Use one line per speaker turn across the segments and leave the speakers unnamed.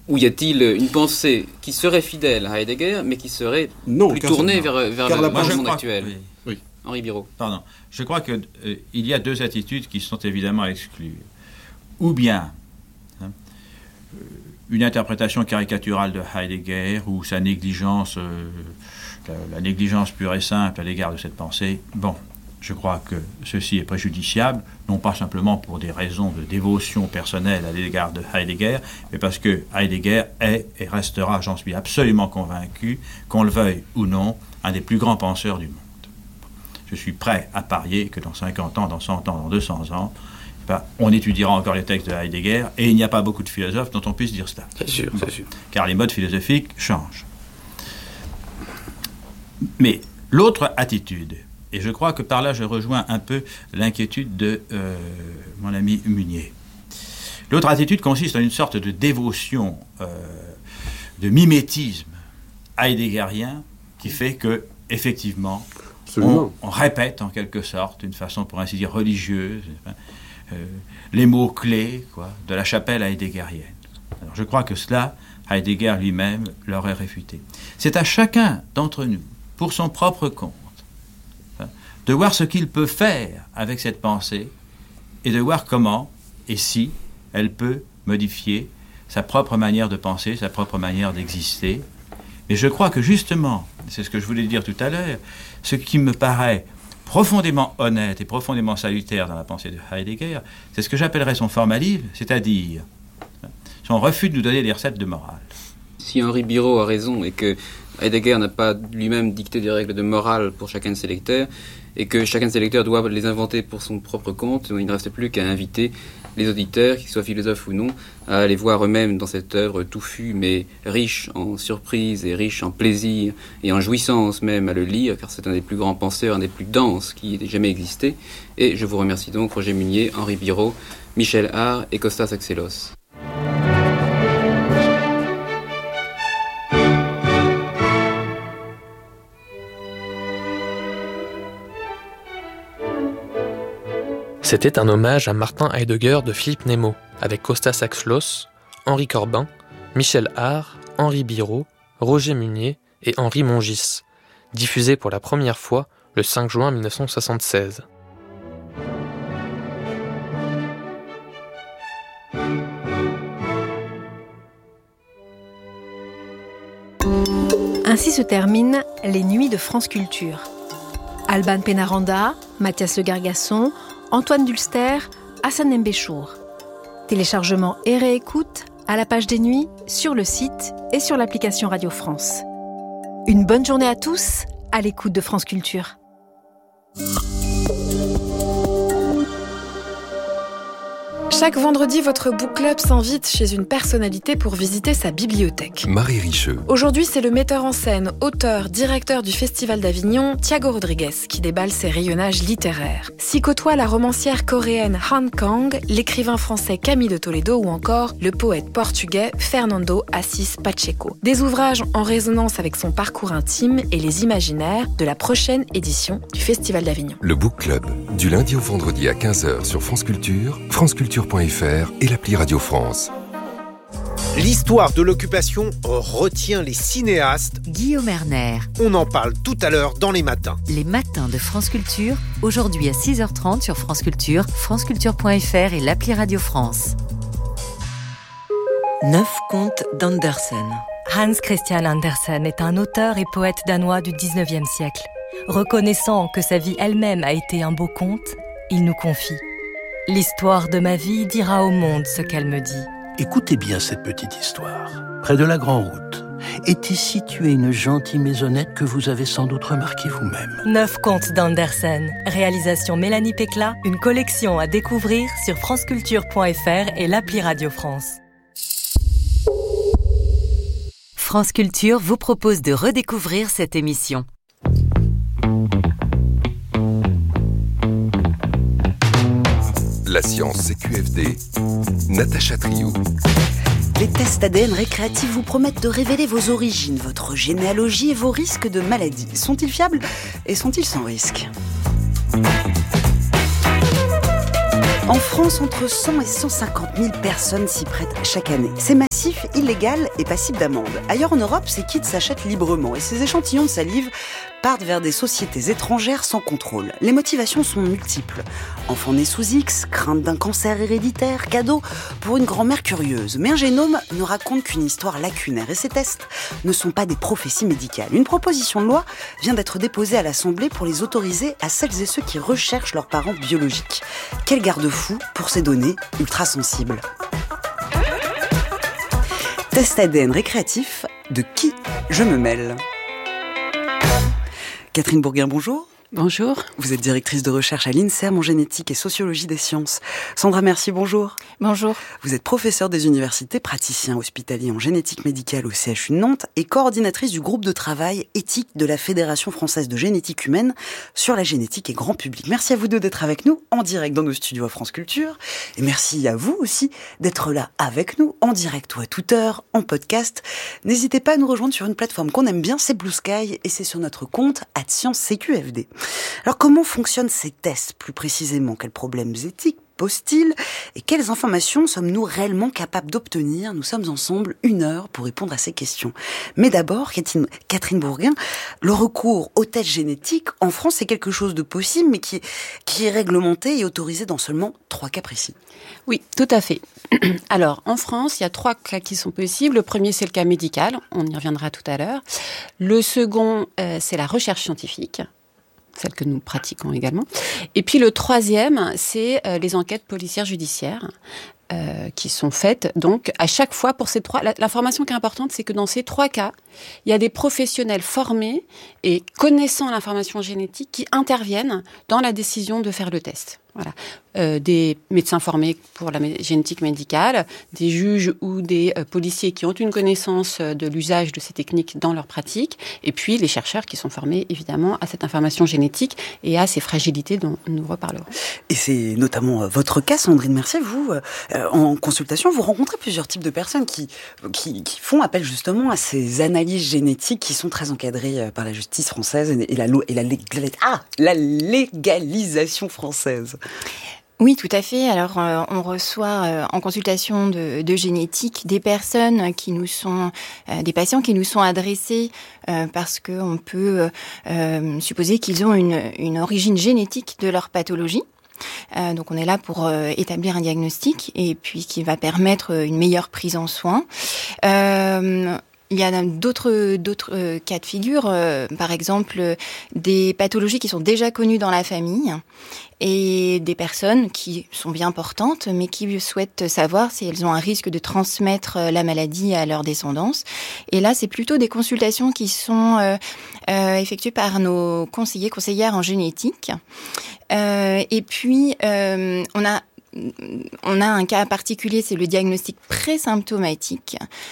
Ou y a-t-il une pensée qui serait fidèle à Heidegger, mais qui serait plus tournée vers le monde actuel?
Oui.
Henri Biraud.
Pardon. Je crois qu'il y a deux attitudes qui sont évidemment à exclure. Ou bien une interprétation caricaturale de Heidegger ou sa négligence, la négligence pure et simple à l'égard de cette pensée. Bon, je crois que ceci est préjudiciable, non pas simplement pour des raisons de dévotion personnelle à l'égard de Heidegger, mais parce que Heidegger est et restera, j'en suis absolument convaincu, qu'on le veuille ou non, un des plus grands penseurs du monde. Je suis prêt à parier que dans 50 ans, dans 100 ans, dans 200 ans, on étudiera encore les textes de Heidegger, et il n'y a pas beaucoup de philosophes dont on puisse dire cela.
C'est sûr, c'est sûr.
Car les modes philosophiques changent. Mais l'autre attitude, et je crois que par là je rejoins un peu l'inquiétude de mon ami Munier. L'autre attitude consiste en une sorte de dévotion, de mimétisme heideggerien qui fait que, effectivement, on répète en quelque sorte, d'une façon pour ainsi dire religieuse, les mots-clés de la chapelle heideggerienne. Alors je crois que cela, Heidegger lui-même l'aurait réfuté. C'est à chacun d'entre nous, pour son propre compte, de voir ce qu'il peut faire avec cette pensée et de voir comment et si elle peut modifier sa propre manière de penser, sa propre manière d'exister. Mais je crois que justement, c'est ce que je voulais dire tout à l'heure, ce qui me paraît profondément honnête et profondément salutaire dans la pensée de Heidegger, c'est ce que j'appellerais son formalisme, c'est-à-dire son refus de nous donner des recettes de morale.
Si Henri Biraud a raison et que Heidegger n'a pas lui-même dicté des règles de morale pour chacun de ses lecteurs, et que chacun de ses lecteurs doit les inventer pour son propre compte, il ne reste plus qu'à inviter les auditeurs, qu'ils soient philosophes ou non, à aller voir eux-mêmes dans cette œuvre touffue, mais riche en surprises et riche en plaisir et en jouissance même à le lire, car c'est un des plus grands penseurs, un des plus denses qui ait jamais existé. Et je vous remercie donc, Roger Munier, Henri Biraud, Michel Haar et Kostas Axelos.
C'était un hommage à Martin Heidegger de Philippe Nemo, avec Kostas Axelos, Henri Corbin, Michel Haar, Henri Biraud, Roger Munier et Henri Mongis, diffusé pour la première fois le 5 juin 1976.
Ainsi se terminent les Nuits de France Culture. Alban Pénaranda, Mathias Le Gargasson, Antoine Dulster, Hassan Mbéchour. Téléchargement et réécoute à la page des Nuits, sur le site et sur l'application Radio France. Une bonne journée à tous, à l'écoute de France Culture.
Chaque vendredi, votre book club s'invite chez une personnalité pour visiter sa bibliothèque.
Marie Richeux.
Aujourd'hui, c'est le metteur en scène, auteur, directeur du Festival d'Avignon, Thiago Rodrigues, qui déballe ses rayonnages littéraires. S'y côtoient la romancière coréenne Han Kang, l'écrivain français Camille de Toledo ou encore le poète portugais Fernando Assis Pacheco. Des ouvrages en résonance avec son parcours intime et les imaginaires de la prochaine édition du Festival d'Avignon.
Le book club, du lundi au vendredi à 15h sur France Culture, franceculture.fr et l'appli Radio France.
L'histoire de l'occupation retient les cinéastes.
Guillaume Erner.
On en parle tout à l'heure dans les matins.
Les matins de France Culture, aujourd'hui à 6h30 sur France Culture, franceculture.fr et l'appli Radio France.
9 contes d'Andersen.
Hans Christian Andersen est un auteur et poète danois du 19e siècle. Reconnaissant que sa vie elle-même a été un beau conte, il nous confie. L'histoire de ma vie dira au monde ce qu'elle me dit.
Écoutez bien cette petite histoire. Près de la Grande Route était située une gentille maisonnette que vous avez sans doute remarquée vous-même.
9 contes d'Andersen. Réalisation Mélanie Pécla. Une collection à découvrir sur franceculture.fr et l'appli Radio France.
France Culture vous propose de redécouvrir cette émission.
La science CQFD, Natacha Triou.
Les tests ADN récréatifs vous promettent de révéler vos origines, votre généalogie et vos risques de maladie. Sont-ils fiables et sont-ils sans risque ? En France, entre 100 et 150 000 personnes s'y prêtent chaque année. C'est massif. récréatif, illégal et passible d'amende. Ailleurs en Europe, ces kits s'achètent librement et ces échantillons de salive partent vers des sociétés étrangères sans contrôle. Les motivations sont multiples. Enfant né sous X, crainte d'un cancer héréditaire, cadeau pour une grand-mère curieuse. Mais un génome ne raconte qu'une histoire lacunaire et ces tests ne sont pas des prophéties médicales. Une proposition de loi vient d'être déposée à l'Assemblée pour les autoriser à celles et ceux qui recherchent leurs parents biologiques. Quel garde-fou pour ces données ultra sensibles. Test ADN récréatif, de qui je me mêle. Catherine Bourguin, bonjour.
Bonjour.
Vous êtes directrice de recherche à l'INSERM en génétique et sociologie des sciences. Sandra Mercier, bonjour.
Bonjour.
Vous êtes professeure des universités, praticien hospitalier en génétique médicale au CHU de Nantes et coordinatrice du groupe de travail éthique de la Fédération française de génétique humaine sur la génétique et grand public. Merci à vous deux d'être avec nous en direct dans nos studios à France Culture. Et merci à vous aussi d'être là avec nous en direct ou à toute heure, en podcast. N'hésitez pas à nous rejoindre sur une plateforme qu'on aime bien, c'est Blue Sky et c'est sur notre compte @ScienceCQFD. Alors comment fonctionnent ces tests plus précisément? Quels problèmes éthiques posent-ils? Et quelles informations sommes-nous réellement capables d'obtenir? Nous sommes ensemble 1 heure pour répondre à ces questions. Mais d'abord, Catherine Bourguin, le recours aux tests génétiques en France, c'est quelque chose de possible, mais qui est réglementé et autorisé dans seulement 3 cas précis.
Oui, tout à fait. Alors, en France, il y a 3 cas qui sont possibles. Le premier, c'est le cas médical. On y reviendra tout à l'heure. Le second, c'est la recherche scientifique, celle que nous pratiquons également. Et puis le troisième, c'est les enquêtes policières judiciaires qui sont faites donc à chaque fois pour ces 3. L'information qui est importante, c'est que dans ces 3 cas, il y a des professionnels formés et connaissant l'information génétique qui interviennent dans la décision de faire le test. Voilà. Des médecins formés pour la génétique médicale, des juges ou des policiers qui ont une connaissance de l'usage de ces techniques dans leur pratique, et puis les chercheurs qui sont formés évidemment à cette information génétique et à ces fragilités dont nous reparlerons.
Et c'est notamment votre cas, Sandrine Mercier. Vous, en consultation, vous rencontrez plusieurs types de personnes qui font appel justement à ces analyses génétiques qui sont très encadrées par la justice française et la légalisation française.
Oui, tout à fait. Alors, on reçoit en consultation de génétique des personnes qui nous sont, des patients qui nous sont adressés parce que on peut supposer qu'ils ont une origine génétique de leur pathologie. Donc on est là pour établir un diagnostic et puis qui va permettre une meilleure prise en soin. Il y a d'autres cas de figure, par exemple des pathologies qui sont déjà connues dans la famille et des personnes qui sont bien portantes mais qui souhaitent savoir si elles ont un risque de transmettre la maladie à leur descendance. Et là, c'est plutôt des consultations qui sont effectuées par nos conseillères en génétique. Et puis, on a un cas particulier, c'est le diagnostic présymptomatique.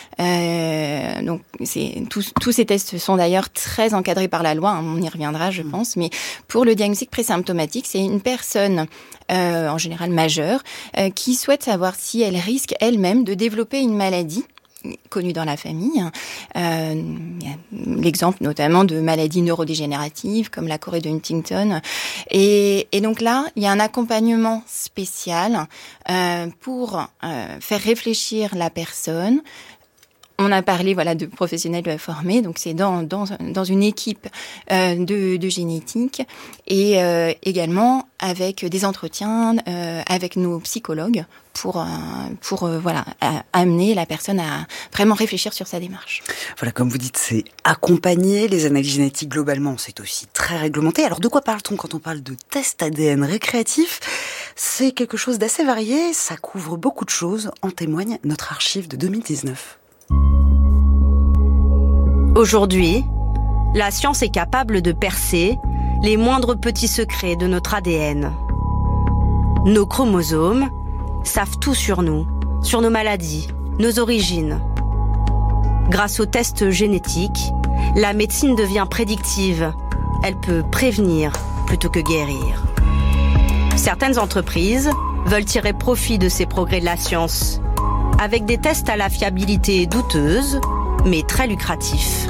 Donc, tous ces tests sont d'ailleurs très encadrés par la loi. On y reviendra, je pense. Mais pour le diagnostic présymptomatique, c'est une personne, en général majeure, qui souhaite savoir si elle risque elle-même de développer une maladie connue dans la famille. Il y a l'exemple notamment de maladies neurodégénératives comme la chorée de Huntington. Et donc là, il y a un accompagnement spécial pour faire réfléchir la personne. On a parlé de professionnels formés, donc c'est dans une équipe de génétique et également avec des entretiens avec nos psychologues pour amener la personne à vraiment réfléchir sur sa démarche.
Voilà, comme vous dites, c'est accompagner. Les analyses génétiques globalement, c'est aussi très réglementé. Alors de quoi parle-t-on quand on parle de test ADN récréatif? C'est quelque chose d'assez varié, ça couvre beaucoup de choses, en témoigne notre archive de 2019.
Aujourd'hui, la science est capable de percer les moindres petits secrets de notre ADN. Nos chromosomes savent tout sur nous, sur nos maladies, nos origines. Grâce aux tests génétiques, la médecine devient prédictive. Elle peut prévenir plutôt que guérir. Certaines entreprises veulent tirer profit de ces progrès de la science, avec des tests à la fiabilité douteuse, mais très lucratif.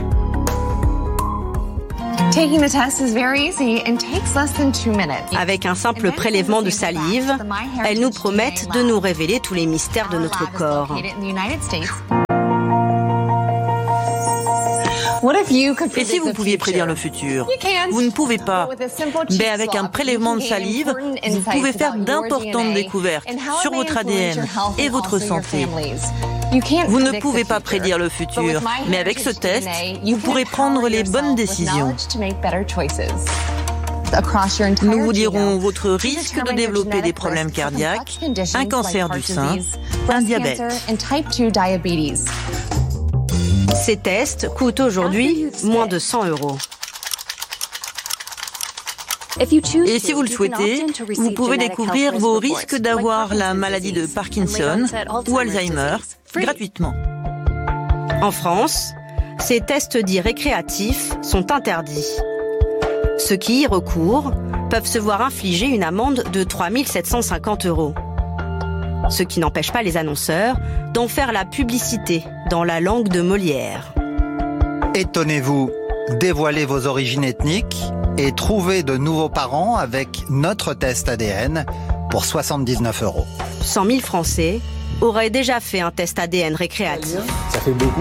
Avec un simple prélèvement de salive, elles nous promettent de nous révéler tous les mystères de notre corps.
Et si vous pouviez prédire le futur? Vous ne pouvez pas. Mais avec un prélèvement de salive, vous pouvez faire d'importantes découvertes sur votre ADN et votre santé. Vous ne pouvez pas prédire le futur, mais avec ce test, vous pourrez prendre les bonnes décisions. Nous vous dirons votre risque de développer des problèmes cardiaques, un cancer du sein, un diabète.
Ces tests coûtent aujourd'hui moins de 100 €.
Et si vous le souhaitez, vous pouvez découvrir vos risques d'avoir la maladie de Parkinson ou Alzheimer gratuitement.
En France, ces tests dits récréatifs sont interdits. Ceux qui y recourent peuvent se voir infliger une amende de 3 750 €. Ce qui n'empêche pas les annonceurs d'en faire la publicité dans la langue de Molière.
Étonnez-vous, dévoilez vos origines ethniques et trouvez de nouveaux parents avec notre test ADN pour 79 €.
100 000 Français auraient déjà fait un test ADN récréatif.
Ça fait beaucoup.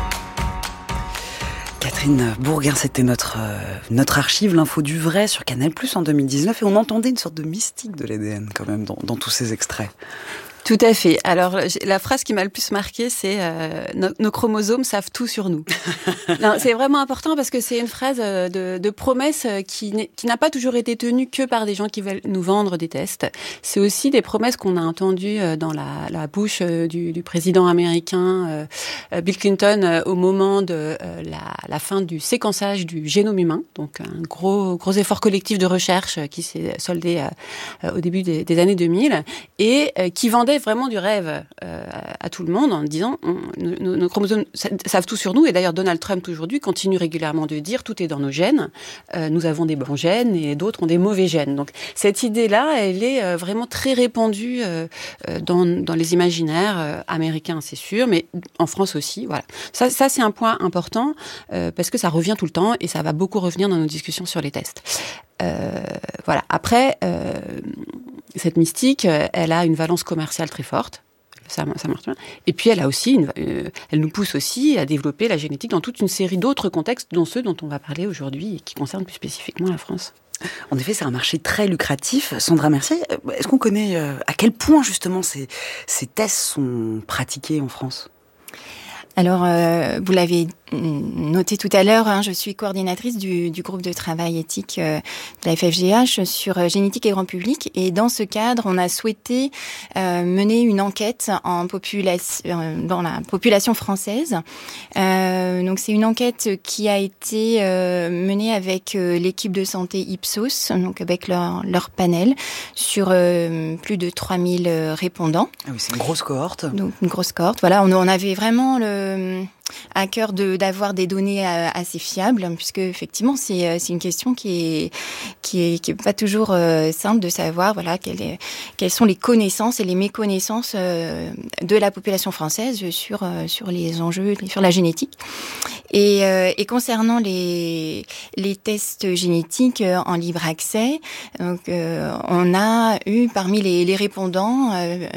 Catherine Bourguin, c'était notre archive, l'info du vrai sur Canal+ en 2019, et on entendait une sorte de mystique de l'ADN quand même dans tous ces extraits.
Tout à fait. Alors, la phrase qui m'a le plus marquée, c'est nos chromosomes savent tout sur nous. Non, c'est vraiment important parce que c'est une phrase de promesse qui n'a pas toujours été tenue que par des gens qui veulent nous vendre des tests. C'est aussi des promesses qu'on a entendues dans la bouche du président américain Bill Clinton au moment de la fin du séquençage du génome humain. Donc, un gros effort collectif de recherche qui s'est soldé au début des années 2000 et qui vendait vraiment du rêve à tout le monde en disant nos chromosomes savent tout sur nous. Et d'ailleurs, Donald Trump aujourd'hui continue régulièrement de dire tout est dans nos gènes. Nous avons des bons gènes et d'autres ont des mauvais gènes. Donc cette idée-là, elle est vraiment très répandue dans les imaginaires américains, c'est sûr, mais en France aussi. Voilà. Ça c'est un point important parce que ça revient tout le temps et ça va beaucoup revenir dans nos discussions sur les tests. Voilà. Après, cette mystique, elle a une valence commerciale très forte. Ça marche bien. Et puis, elle nous pousse aussi à développer la génétique dans toute une série d'autres contextes, dont ceux dont on va parler aujourd'hui et qui concernent plus spécifiquement la France.
En effet, c'est un marché très lucratif. Sandra Mercier, est-ce qu'on connaît à quel point, justement, ces tests sont pratiqués en France ?
Alors, vous l'avez noté tout à l'heure, je suis coordinatrice du groupe de travail éthique de la FFGH sur génétique et grand public. Et dans ce cadre, on a souhaité mener une enquête dans la population française. Donc, c'est une enquête qui a été menée avec l'équipe de santé Ipsos, donc avec leur panel, sur plus de 3000 répondants.
Ah oui, c'est une grosse cohorte.
Donc, une grosse cohorte. Voilà, on avait vraiment à cœur d'avoir des données assez fiables, puisque effectivement c'est une question qui est pas toujours simple de savoir quelles sont les connaissances et les méconnaissances de la population française sur les enjeux, sur la génétique. Et concernant les tests génétiques en libre accès, donc on a eu parmi les répondants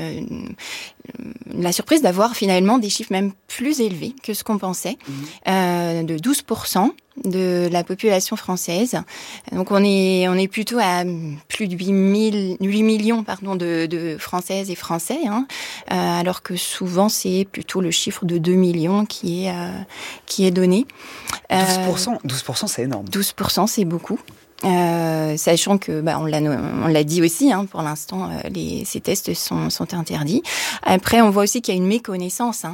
la surprise d'avoir finalement des chiffres même plus élevés que ce qu'on pensait, de 12% de la population française. Donc on est plutôt à plus de 8 millions de Françaises et Français, alors que souvent c'est plutôt le chiffre de 2 millions qui est donné.
12%, c'est énorme.
12%, c'est beaucoup. Sachant que on l'a dit aussi, pour l'instant ces tests sont interdits. Après, on voit aussi qu'il y a une méconnaissance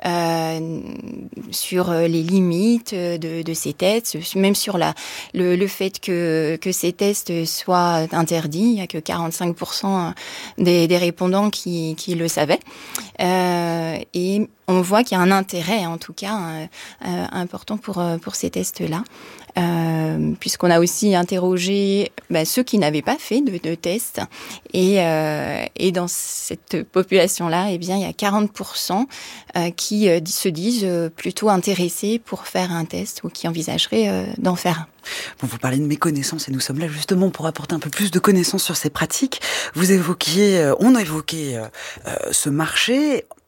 sur les limites de ces tests, même sur le fait que ces tests soient interdits. Il y a que 45% des répondants qui le savaient. Et on voit qu'il y a un intérêt, en tout cas, important pour ces tests-là. Puisqu'on a aussi interrogé ceux qui n'avaient pas fait de test, et dans cette population-là, il y a 40% qui se disent plutôt intéressés pour faire un test ou qui envisageraient d'en faire un.
Bon, vous parlez de méconnaissance et nous sommes là justement pour apporter un peu plus de connaissances sur ces pratiques. On a évoqué ce marché.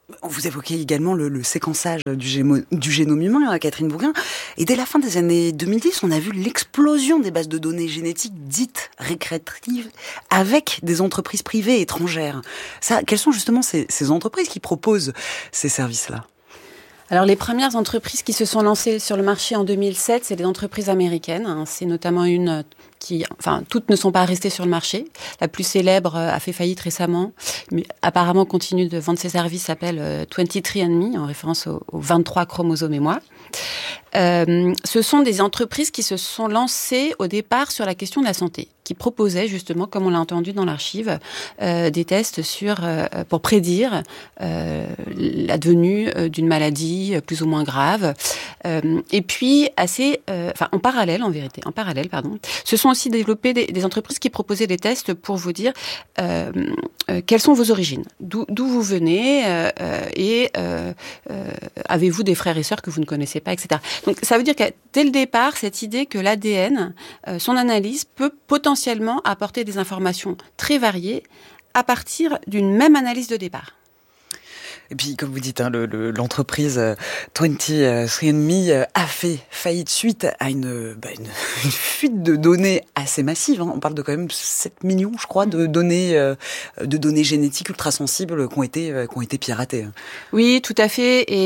Vous évoquez également le séquençage du génome humain, Catherine Bourguin. Et dès la fin des années 2010, on a vu l'explosion des bases de données génétiques dites récréatives avec des entreprises privées étrangères. Quelles sont justement ces entreprises qui proposent ces services-là ?
Alors, les premières entreprises qui se sont lancées sur le marché en 2007, c'est des entreprises américaines. C'est notamment une toutes ne sont pas restées sur le marché. La plus célèbre a fait faillite récemment, mais apparemment continue de vendre ses services, s'appelle 23andMe, en référence aux 23 chromosomes et moi. Ce sont des entreprises qui se sont lancées au départ sur la question de la santé, qui proposaient justement, comme on l'a entendu dans l'archive, des tests pour prédire l'advenue d'une maladie plus ou moins grave. Et puis, en parallèle, se sont aussi développées des entreprises qui proposaient des tests pour vous dire quelles sont vos origines, d'où vous venez, et avez-vous des frères et sœurs que vous ne connaissez pas, etc. Donc, ça veut dire que dès le départ, cette idée que l'ADN, son analyse peut potentiellement apporter des informations très variées à partir d'une même analyse de départ.
Et puis, comme vous dites, l'entreprise 23andMe a fait faillite suite à une fuite de données assez massive. On parle de quand même 7 millions, je crois, de données génétiques ultra-sensibles qui ont été piratées.
Oui, tout à fait. Et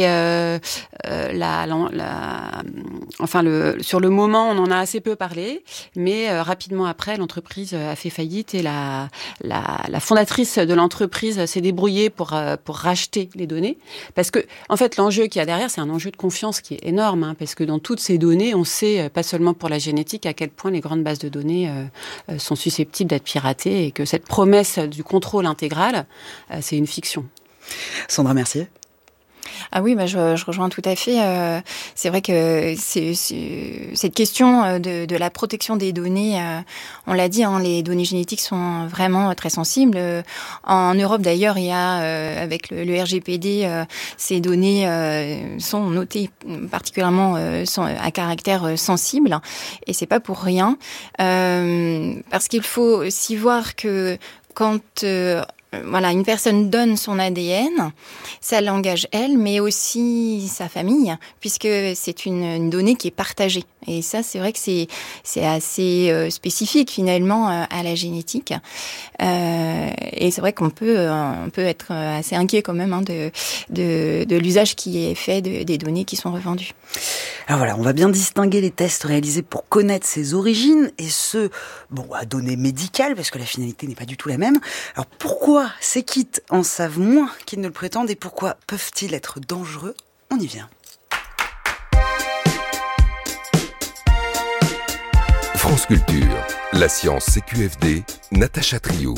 sur le moment, on en a assez peu parlé, mais rapidement après, l'entreprise a fait faillite et la fondatrice de l'entreprise s'est débrouillée pour racheter les données, parce que en fait l'enjeu qu'il y a derrière, c'est un enjeu de confiance qui est énorme, parce que dans toutes ces données, on sait, pas seulement pour la génétique, à quel point les grandes bases de données sont susceptibles d'être piratées, et que cette promesse du contrôle intégral, c'est une fiction.
Sandra Mercier.
Ah oui, je rejoins tout à fait. C'est vrai que c'est cette question de la protection des données, on l'a dit, les données génétiques sont vraiment très sensibles. En Europe d'ailleurs, il y a avec le RGPD, ces données sont notées particulièrement à caractère sensible, et c'est pas pour rien, parce qu'il faut aussi voir que quand une personne donne son ADN, ça l'engage elle, mais aussi sa famille, puisque c'est une donnée qui est partagée. Et ça, c'est vrai que c'est assez spécifique finalement à la génétique. Et c'est vrai qu'on peut être assez inquiet quand même de l'usage qui est fait des données qui sont revendues.
Alors voilà, on va bien distinguer les tests réalisés pour connaître ses origines et ceux à données médicales, parce que la finalité n'est pas du tout la même. Alors pourquoi ces kits en savent moins qu'ils ne le prétendent, et pourquoi peuvent-ils être dangereux ? On y vient.
France Culture, la science CQFD, Natacha Trio.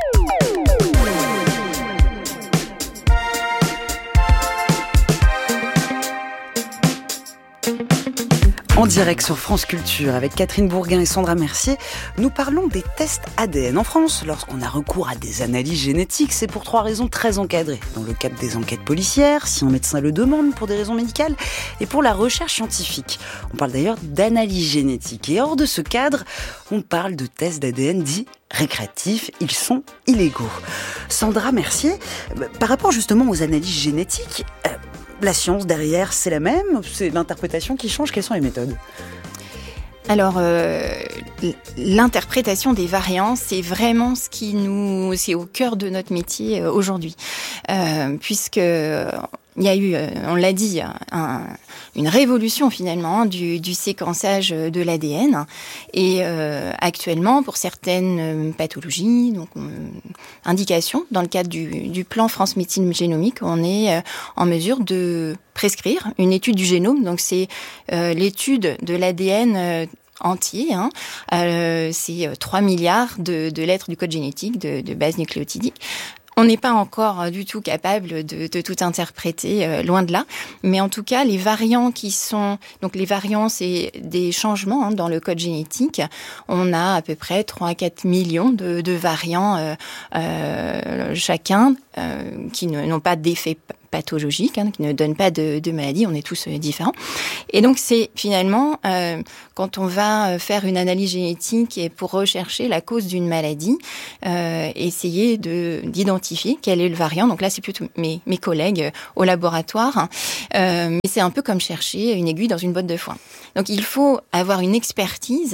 En direct sur France Culture avec Catherine Bourguin et Sandra Mercier, nous parlons des tests ADN. En France, lorsqu'on a recours à des analyses génétiques, c'est pour 3 raisons très encadrées. Dans le cadre des enquêtes policières, si un médecin le demande pour des raisons médicales, et pour la recherche scientifique. On parle d'ailleurs d'analyse génétique. Et hors de ce cadre, on parle de tests d'ADN dits récréatifs. Ils sont illégaux. Sandra Mercier, par rapport justement aux analyses génétiques, la science derrière, c'est la même ? C'est l'interprétation qui change ? Quelles sont les méthodes ?
Alors, l'interprétation des variants, c'est vraiment c'est au cœur de notre métier aujourd'hui, puisque il y a eu, on l'a dit, une révolution finalement du séquençage de l'ADN, et actuellement pour certaines pathologies, donc indications dans le cadre du plan France Médecine Génomique, on est en mesure de prescrire une étude du génome. Donc c'est l'étude de l'ADN entier, c'est 3 milliards de lettres du code génétique, de bases nucléotidiques. On n'est pas encore du tout capable de tout interpréter, loin de là. Mais en tout cas, les variants donc les variants, c'est des changements dans le code génétique. On a à peu près 3 à 4 millions de variants chacun, qui n'ont pas d'effet pathologiques, qui ne donnent pas de maladie. On est tous différents. Et donc, c'est finalement, quand on va faire une analyse génétique et pour rechercher la cause d'une maladie, essayer d'identifier quel est le variant. Donc là, c'est plutôt mes collègues au laboratoire. Mais c'est un peu comme chercher une aiguille dans une botte de foin. Donc, il faut avoir une expertise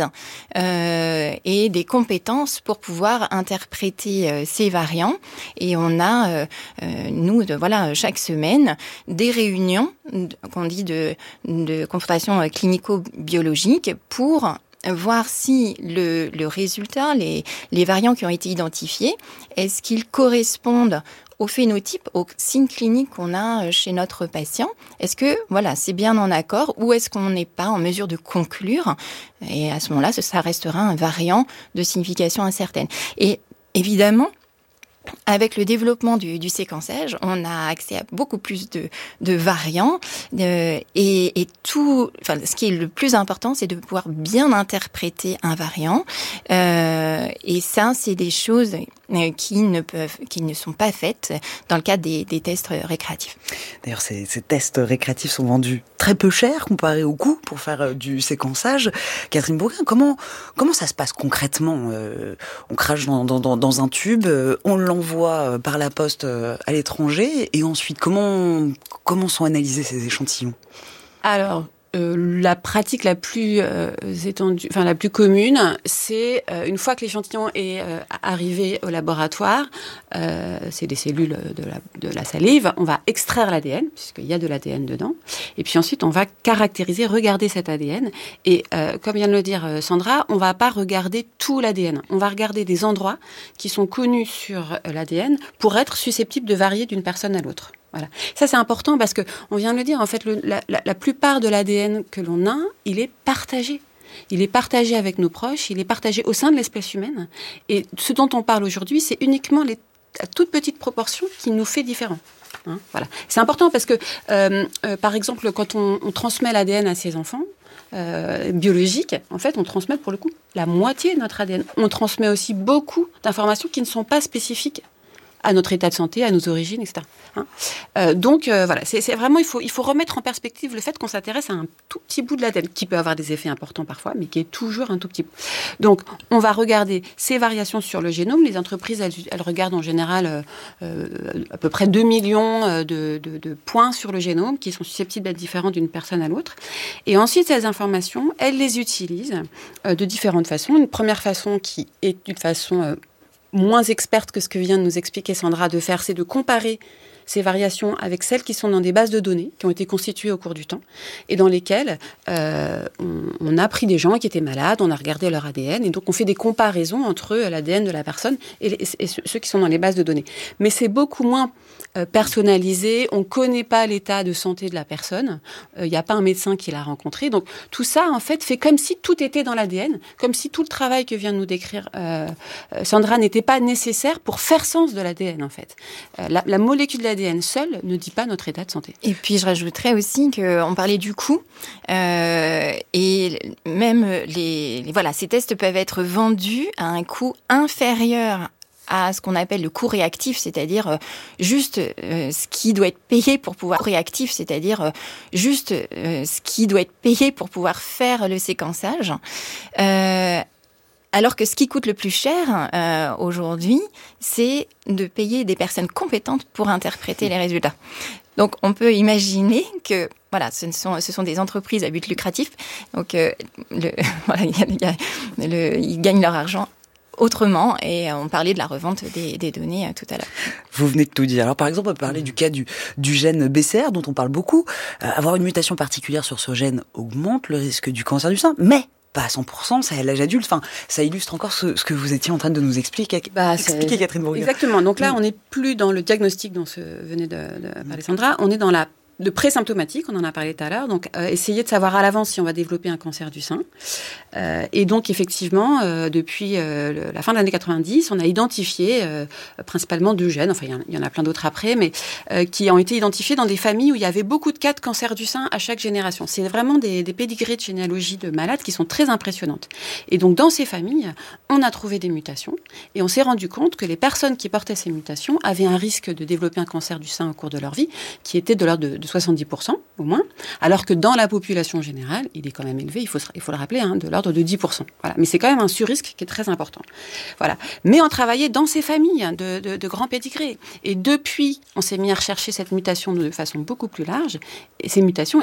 et des compétences pour pouvoir interpréter ces variants. Et on a, nous, chaque semaine, des réunions qu'on dit de confrontation clinico-biologique pour voir si le résultat, les variants qui ont été identifiés, est-ce qu'ils correspondent au phénotype, aux signes cliniques qu'on a chez notre patient. Est-ce que c'est bien en accord ou est-ce qu'on n'est pas en mesure de conclure? Et à ce moment-là, ça restera un variant de signification incertaine. Et évidemment, avec le développement du séquençage, on a accès à beaucoup plus de variants et tout. Ce qui est le plus important, c'est de pouvoir bien interpréter un variant. Et ça, c'est des choses qui ne sont pas faites dans le cadre des tests récréatifs.
D'ailleurs, ces tests récréatifs sont vendus très peu cher comparé au coût pour faire du séquençage. Catherine Bourguin, comment ça se passe concrètement? On crache dans un tube, on l'envoie par la poste à l'étranger, et ensuite comment sont analysés ces échantillons?
Alors, la pratique la plus étendue, la plus commune, c'est une fois que l'échantillon est arrivé au laboratoire, c'est des cellules de la salive, on va extraire l'ADN, puisqu'il y a de l'ADN dedans, et puis ensuite on va caractériser, regarder cet ADN, et comme vient de le dire Sandra, on va pas regarder tout l'ADN, on va regarder des endroits qui sont connus sur l'ADN pour être susceptibles de varier d'une personne à l'autre. Voilà. Ça, c'est important parce que, on vient de le dire, en fait, la plupart de l'ADN que l'on a, il est partagé. Il est partagé avec nos proches, il est partagé au sein de l'espèce humaine. Et ce dont on parle aujourd'hui, c'est uniquement la toute petite proportion qui nous fait différents. Voilà. C'est important parce que, par exemple, quand on transmet l'ADN à ses enfants, biologiques, en fait, on transmet pour le coup la moitié de notre ADN. On transmet aussi beaucoup d'informations qui ne sont pas spécifiques à notre état de santé, à nos origines, etc. Donc voilà, c'est vraiment, il faut remettre en perspective le fait qu'on s'intéresse à un tout petit bout de l'ADN, qui peut avoir des effets importants parfois, mais qui est toujours un tout petit bout. Donc on va regarder ces variations sur le génome. Les entreprises, elles regardent en général à peu près 2 millions de points sur le génome qui sont susceptibles d'être différents d'une personne à l'autre. Et ensuite, ces informations, elles les utilisent de différentes façons. Une première façon qui est une façon moins experte que ce que vient de nous expliquer Sandra de faire, c'est de comparer ces variations avec celles qui sont dans des bases de données qui ont été constituées au cours du temps et dans lesquelles on a pris des gens qui étaient malades, on a regardé leur ADN et donc on fait des comparaisons entre l'ADN de la personne et ceux qui sont dans les bases de données. Mais c'est beaucoup moins personnalisé, on ne connaît pas l'état de santé de la personne, il n'y a pas un médecin qui l'a rencontré. Donc tout ça, en fait, fait comme si tout était dans l'ADN, comme si tout le travail que vient de nous décrire Sandra n'était pas nécessaire pour faire sens de l'ADN, en fait. La molécule de l'ADN seule ne dit pas notre état de santé.
Et puis je rajouterais aussi qu'on parlait du coût, et même ces tests peuvent être vendus à un coût inférieur à ce qu'on appelle le coût réactif, c'est-à-dire juste ce qui doit être payé pour pouvoir faire le séquençage. Alors que ce qui coûte le plus cher aujourd'hui, c'est de payer des personnes compétentes pour interpréter les résultats. Donc on peut imaginer que ce sont des entreprises à but lucratif, donc ils gagnent leur argent autrement, et on parlait de la revente des données tout à l'heure.
Vous venez de tout dire. Alors par exemple, on peut parler du cas du gène BCR dont on parle beaucoup. Avoir une mutation particulière sur ce gène augmente le risque du cancer du sein, mais pas à 100%, ça à l'âge adulte. Enfin, ça illustre encore ce que vous étiez en train de nous expliquer, Catherine Bourguin.
Exactement. Donc là, on n'est plus dans le diagnostic dont venait de parler Sandra, on est dans la de présymptomatiques, on en a parlé tout à l'heure, donc essayer de savoir à l'avance si on va développer un cancer du sein. Et donc effectivement, depuis la fin de l'année 90, on a identifié principalement 2 gènes, enfin il y en a plein d'autres après, mais qui ont été identifiés dans des familles où il y avait beaucoup de cas de cancer du sein à chaque génération. C'est vraiment des pédigrés de généalogie de malades qui sont très impressionnantes. Et donc dans ces familles, on a trouvé des mutations et on s'est rendu compte que les personnes qui portaient ces mutations avaient un risque de développer un cancer du sein au cours de leur vie qui était de l'ordre de 70% au moins, alors que dans la population générale, il est quand même élevé, il faut le rappeler, de l'ordre de 10%. Voilà. Mais c'est quand même un surrisque qui est très important. Voilà. Mais on travaillait dans ces familles de grands pédigrés. Et depuis, on s'est mis à rechercher cette mutation de façon beaucoup plus large. Et ces mutations